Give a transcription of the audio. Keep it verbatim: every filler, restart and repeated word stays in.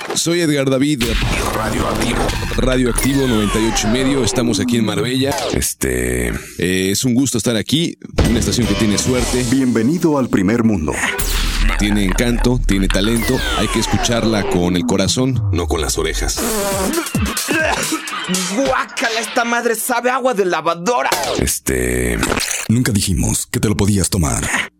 Soy Edgar David, Radioactivo. Radioactivo noventa y ocho y medio, estamos aquí en Marbella. Este... Eh, es un gusto estar aquí, una estación que tiene suerte. Bienvenido al primer mundo. Tiene encanto, tiene talento, hay que escucharla con el corazón, no con las orejas. ¡Guácala! Esta madre sabe agua de lavadora. Este... Nunca dijimos que te lo podías tomar.